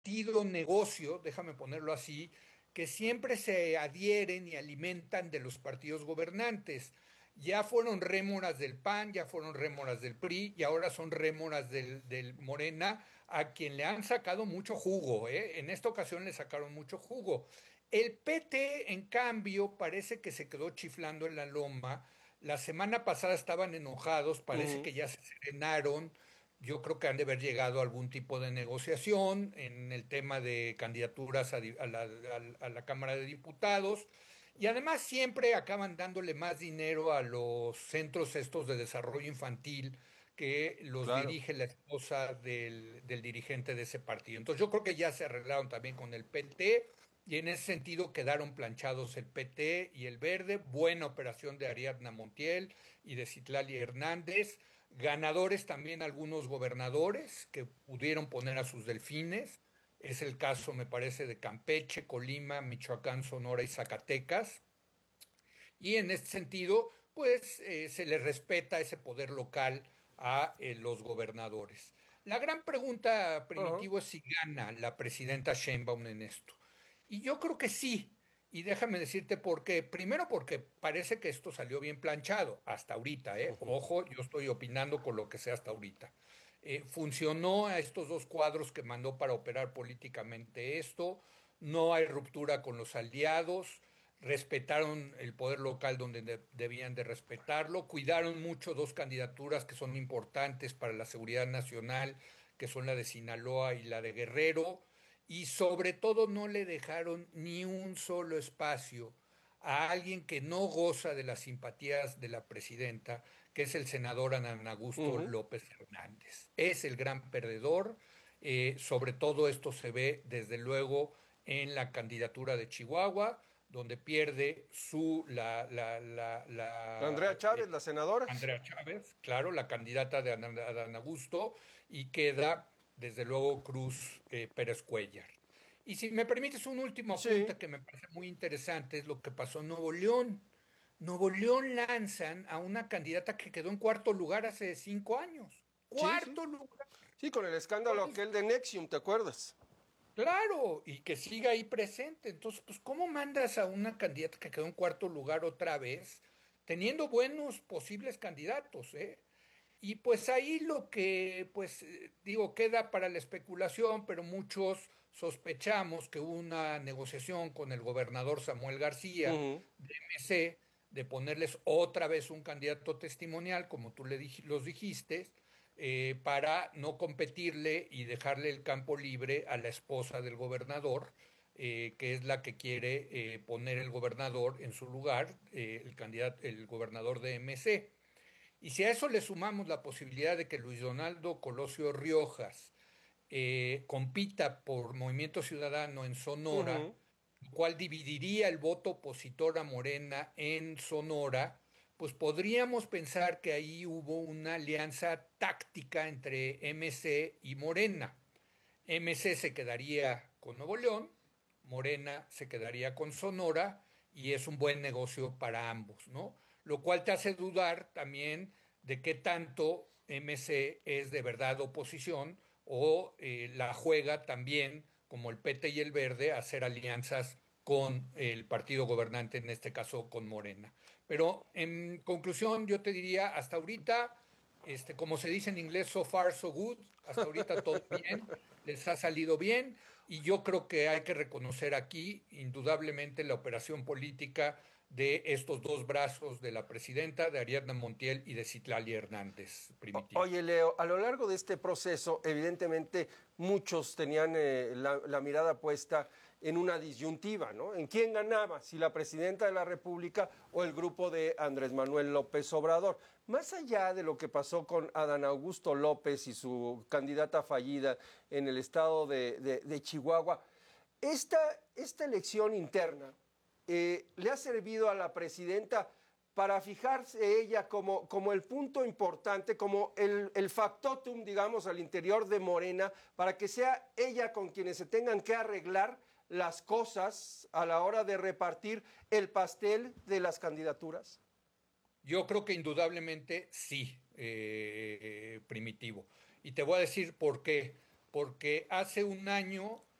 partido negocio, déjame ponerlo así, que siempre se adhieren y alimentan de los partidos gobernantes. Ya fueron rémoras del PAN, ya fueron rémoras del PRI y ahora son rémoras del Morena, a quien le han sacado mucho jugo, ¿eh? En esta ocasión le sacaron mucho jugo. El PT, en cambio, parece que se quedó chiflando en la loma. La semana pasada estaban enojados, parece Ujú. que ya se serenaron. Yo creo que han de haber llegado a algún tipo de negociación en el tema de candidaturas a la Cámara de Diputados. Y además siempre acaban dándole más dinero a los centros estos de desarrollo infantil que los Claro. dirige la esposa del dirigente de ese partido. Entonces yo creo que ya se arreglaron también con el PT y en ese sentido quedaron planchados el PT y el Verde. Buena operación de Ariadna Montiel y de Citlali Hernández. Ganadores también algunos gobernadores que pudieron poner a sus delfines. Es el caso, me parece, de Campeche, Colima, Michoacán, Sonora y Zacatecas. Y en este sentido, pues se le respeta ese poder local a los gobernadores. La gran pregunta, Ajá. Primitivo, es si gana la presidenta Sheinbaum en esto. Y yo creo que sí. Y déjame decirte por qué. Primero porque parece que esto salió bien planchado hasta ahorita, ¿eh? Ujú. Ojo, yo estoy opinando con lo que sea hasta ahorita. Funcionó a estos dos cuadros que mandó para operar políticamente esto. No hay ruptura con los aliados, respetaron el poder local donde debían de respetarlo, cuidaron mucho dos candidaturas que son importantes para la seguridad nacional, que son la de Sinaloa y la de Guerrero, y sobre todo no le dejaron ni un solo espacio a alguien que no goza de las simpatías de la presidenta, que es el senador Adán Augusto Ujú. López Hernández. Es el gran perdedor. Sobre todo esto se ve desde luego en la candidatura de Chihuahua, donde pierde Andrea Chávez, la senadora. Andrea Chávez, claro, la candidata de Adán Augusto, y queda desde luego Cruz Pérez Cuellar. Y si me permites un último Sí, apunte que me parece muy interesante, es lo que pasó en Nuevo León. Nuevo León lanzan a una candidata que quedó en cuarto lugar hace 5 años. sí, sí. Cuarto lugar. Sí, con el escándalo Entonces, aquel de Nexium, ¿te acuerdas? claro, y que siga ahí presente. Entonces, pues, ¿cómo mandas a una candidata que quedó en cuarto lugar otra vez, teniendo buenos posibles candidatos, eh? Y pues ahí lo que, pues, digo, queda para la especulación, pero muchos sospechamos que hubo una negociación con el gobernador Samuel García Ujú. de MC de ponerles otra vez un candidato testimonial, como tú los dijiste, para no competirle y dejarle el campo libre a la esposa del gobernador, que es la que quiere poner el gobernador en su lugar, el candidato, el gobernador de MC. Y si a eso le sumamos la posibilidad de que Luis Donaldo Colosio Riojas compita por Movimiento Ciudadano en Sonora, Ujú. lo cual dividiría el voto opositor a Morena en Sonora, pues podríamos pensar que ahí hubo una alianza táctica entre MC y Morena. MC se quedaría con Nuevo León, Morena se quedaría con Sonora y es un buen negocio para ambos, ¿no? Lo cual te hace dudar también de qué tanto MC es de verdad oposición o la juega también, como el PT y el Verde, a hacer alianzas con el partido gobernante, en este caso con Morena. Pero en conclusión, yo te diría, hasta ahorita, como se dice en inglés, so far so good, hasta ahorita todo bien, les ha salido bien y yo creo que hay que reconocer aquí indudablemente la operación política de estos dos brazos de la presidenta, de Ariadna Montiel y de Citlali Hernández, Primitivo. Oye, Leo, a lo largo de este proceso, evidentemente muchos tenían la mirada puesta en una disyuntiva, ¿no? ¿En quién ganaba? Si la presidenta de la República o el grupo de Andrés Manuel López Obrador. Más allá de lo que pasó con Adán Augusto López y su candidata fallida en el estado de Chihuahua, esta elección interna le ha servido a la presidenta para fijarse ella como el punto importante, como el factotum, digamos, al interior de Morena, para que sea ella con quienes se tengan que arreglar las cosas a la hora de repartir el pastel de las candidaturas? Yo creo que indudablemente sí, Primitivo. Y te voy a decir por qué. porque hace un año